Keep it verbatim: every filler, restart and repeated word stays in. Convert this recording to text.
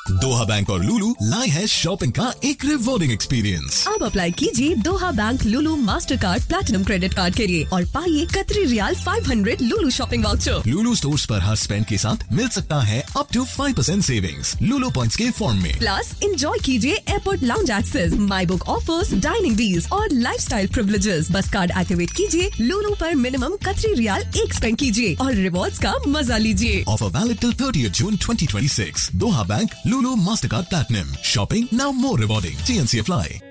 दोहा bank और लुलु लाए है शॉपिंग का एक रिवॉर्डिंग एक्सपीरियंस। अब अप्लाई कीजिए दोहा बैंक लुलु master card platinum credit card के लिए और पाइए कतरी रियाल पाँच सौ लुलु शॉपिंग वाउचर। लुलु स्टोर्स पर हर स्पेंड के साथ मिल सकता है अप टू पाँच परसेंट सेविंग्स लुलु पॉइंट्स के फॉर्म में। प्लस एंजॉय कीजिए airport lounge access, my book offers, dining deals और लाइफस्टाइल प्रिविलेजेस। बस कार्ड एक्टिवेट कीजिए, लुलु पर मिनिमम कतरी रियाल एक स्पेंड कीजिए और रिवॉर्ड्स का मजा लीजिए। Offer valid till thirtieth June twenty twenty-six. Doha Bank, Lulu Mastercard Platinum. Shopping now more rewarding. T N C apply.